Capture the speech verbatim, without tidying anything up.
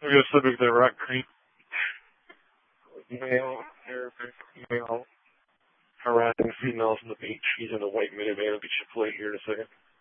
I'm going to subject that Rock Creek. Male, Arabic, male, harassing females on the beach. He's in a white minivan. I'll get you a plate here in a second.